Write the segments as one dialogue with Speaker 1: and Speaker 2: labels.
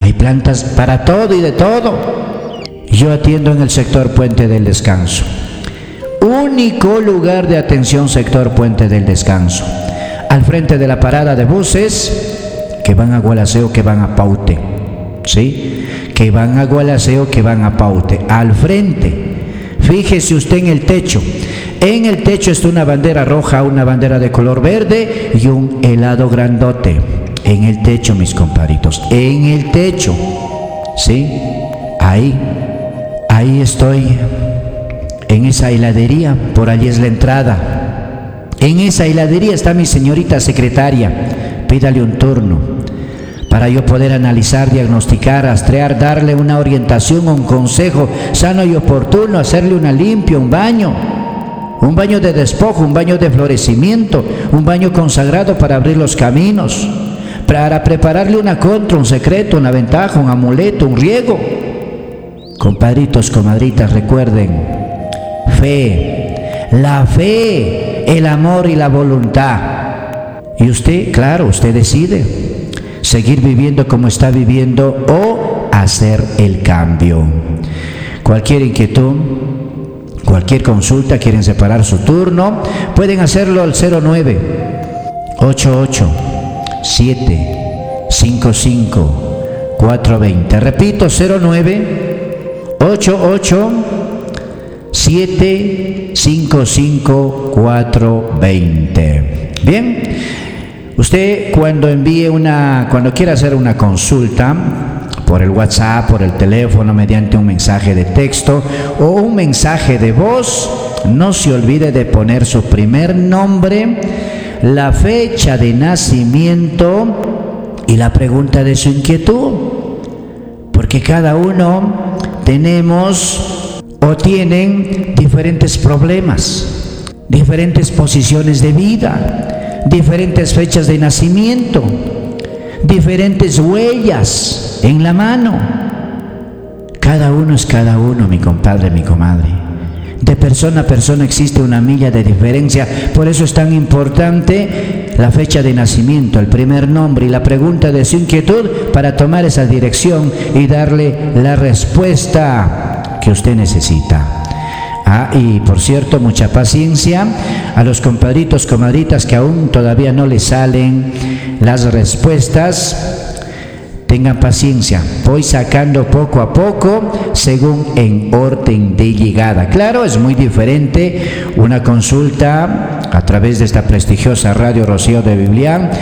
Speaker 1: Hay plantas para todo y de todo. Yo atiendo en el sector Puente del Descanso. Único lugar de atención sector Puente del Descanso. Al frente de la parada de buses que van a Gualaceo, que van a Paute. ¿Sí? Que van a Gualaceo, que van a Paute. Al frente. Fíjese usted en el techo. En el techo está una bandera roja, una bandera de color verde y un helado grandote. En el techo, mis compadritos. En el techo. ¿Sí? Ahí estoy. En esa heladería, por allí es la entrada. En esa heladería está mi señorita secretaria. Pídale un turno para yo poder analizar, diagnosticar, rastrear, darle una orientación, un consejo sano y oportuno, hacerle una limpia, un baño de despojo, un baño de florecimiento, un baño consagrado para abrir los caminos, para prepararle una contra, un secreto, una ventaja, un amuleto, un riego. Compadritos, comadritas, recuerden, fe, la fe, el amor y la voluntad. Y usted, claro, usted decide seguir viviendo como está viviendo o hacer el cambio. Cualquier inquietud, cualquier consulta, quieren separar su turno, pueden hacerlo al 09 88 755 420. Repito, 09 88 755 420. Bien. Usted cuando quiera hacer una consulta por el WhatsApp, por el teléfono, mediante un mensaje de texto o un mensaje de voz, no se olvide de poner su primer nombre, la fecha de nacimiento y la pregunta de su inquietud, porque cada uno tenemos o tienen diferentes problemas, diferentes posiciones de vida, diferentes fechas de nacimiento, diferentes huellas en la mano. Cada uno es cada uno, mi compadre, mi comadre. De persona a persona existe una milla de diferencia. Por eso es tan importante la fecha de nacimiento, el primer nombre y la pregunta de su inquietud para tomar esa dirección y darle la respuesta que usted necesita. Y por cierto, mucha paciencia a los compadritos, comadritas que aún todavía no les salen las respuestas. Tengan paciencia, voy sacando poco a poco según en orden de llegada. Claro, es muy diferente una consulta a través de esta prestigiosa radio Rocío de Biblián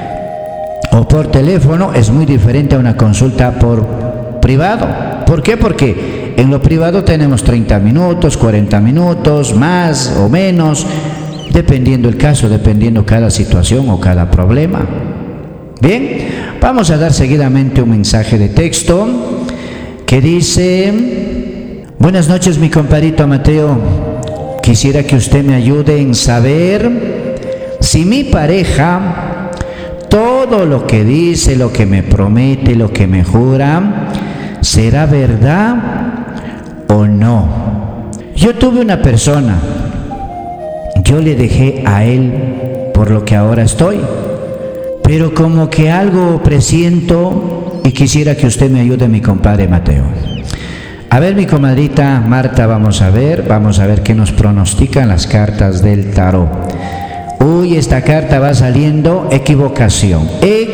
Speaker 1: o por teléfono, es muy diferente a una consulta por privado. ¿Por qué? Porque en lo privado tenemos 30 minutos, 40 minutos, más o menos, dependiendo el caso, dependiendo cada situación o cada problema. Bien, vamos a dar seguidamente un mensaje de texto que dice: buenas noches, mi compadrito Mateo. Quisiera que usted me ayude en saber si mi pareja, todo lo que dice, lo que me promete, lo que me jura, ¿será verdad o no? Yo tuve una persona, yo le dejé a él por lo que ahora estoy, pero como que algo presiento y quisiera que usted me ayude, mi compadre Mateo. A ver, mi comadrita Marta, vamos a ver qué nos pronostican las cartas del tarot. Uy, esta carta va saliendo equivocación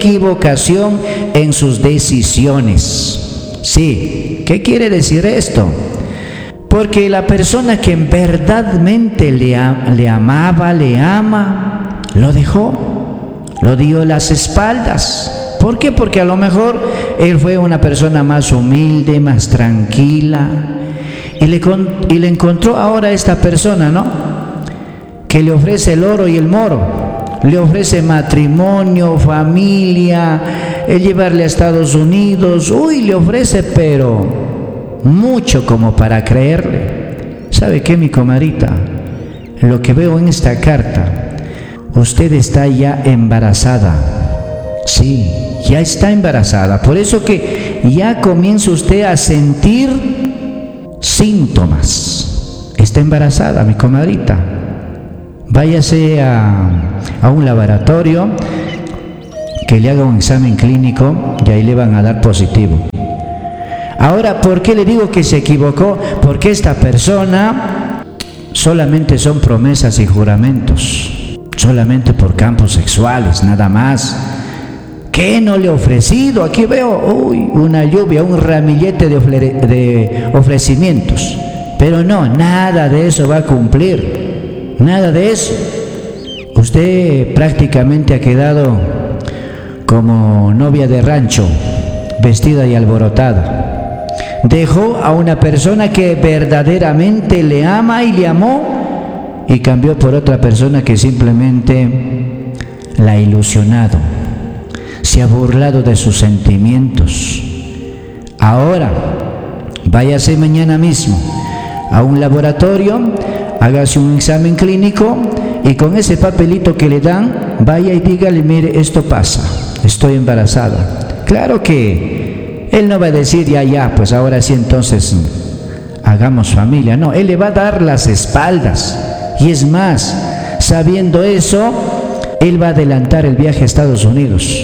Speaker 1: en sus decisiones. Sí, ¿qué quiere decir esto? Porque la persona que verdaderamente le amaba, le ama, lo dejó, lo dio las espaldas. ¿Por qué? Porque a lo mejor él fue una persona más humilde, más tranquila, y le encontró ahora esta persona, ¿no?, que le ofrece el oro y el moro, le ofrece matrimonio, familia, el llevarle a Estados Unidos, le ofrece, pero mucho como para creerle. ¿Sabe qué, mi comadrita? Lo que veo en esta carta, usted está ya embarazada. Sí, ya está embarazada. Por eso que ya comienza usted a sentir síntomas. Está embarazada, mi comadrita. Váyase a un laboratorio que le haga un examen clínico y ahí le van a dar positivo. Ahora, ¿por qué le digo que se equivocó? Porque esta persona solamente son promesas y juramentos, solamente por campos sexuales, nada más. ¿Qué no le he ofrecido? Aquí veo una lluvia, un ramillete de ofrecimientos. Pero no, nada de eso va a cumplir, nada de eso. Usted prácticamente ha quedado como novia de rancho, vestida y alborotada. Dejó a una persona que verdaderamente le ama y le amó y cambió por otra persona que simplemente la ha ilusionado, se ha burlado de sus sentimientos. Ahora, váyase mañana mismo a un laboratorio, hágase un examen clínico y con ese papelito que le dan, vaya y dígale, mire, esto pasa, estoy embarazada. Claro que él no va a decir, ya, pues ahora sí, entonces hagamos familia. No, él le va a dar las espaldas. Y es más, sabiendo eso, él va a adelantar el viaje a Estados Unidos.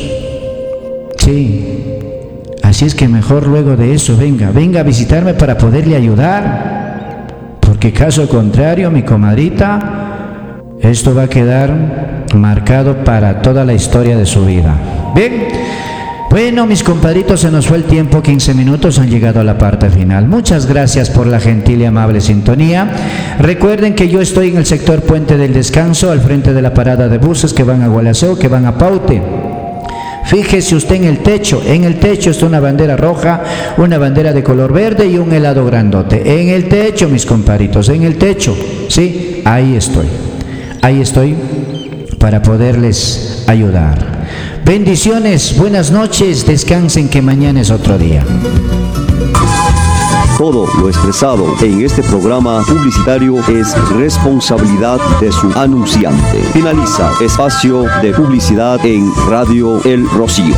Speaker 1: Sí. Así es que mejor luego de eso, venga a visitarme para poderle ayudar. Porque caso contrario, mi comadrita, esto va a quedar marcado para toda la historia de su vida. Bien. Bueno, mis compadritos, se nos fue el tiempo, 15 minutos, han llegado a la parte final. Muchas gracias por la gentil y amable sintonía. Recuerden que yo estoy en el sector Puente del Descanso, al frente de la parada de buses que van a Gualaceo, que van a Paute. Fíjese usted en el techo está una bandera roja, una bandera de color verde y un helado grandote. En el techo, mis compadritos, en el techo, sí, ahí estoy para poderles ayudar. Bendiciones, buenas noches, descansen que mañana es otro día.
Speaker 2: Todo lo expresado en este programa publicitario es responsabilidad de su anunciante. Finaliza espacio de publicidad en Radio El Rocío.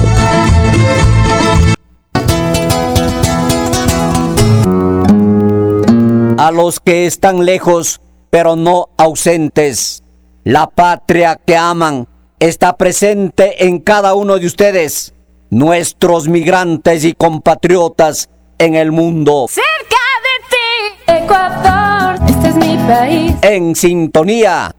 Speaker 3: A los que están lejos, pero no ausentes, la patria que aman está presente en cada uno de ustedes, nuestros migrantes y compatriotas en el mundo.
Speaker 4: Cerca de ti, Ecuador, este es mi país.
Speaker 3: En sintonía,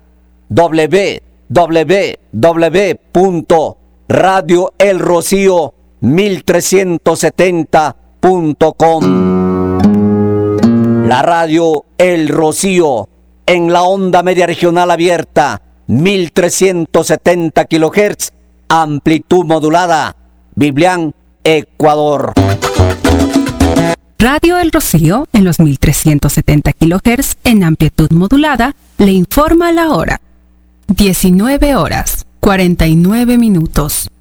Speaker 3: www.radioelrocío1370.com. La radio El Rocío en la onda media regional abierta, 1370 kHz, amplitud modulada, Biblián, Ecuador.
Speaker 5: Radio El Rocío en los 1370 kHz en amplitud modulada le informa la hora. 19 horas, 49 minutos.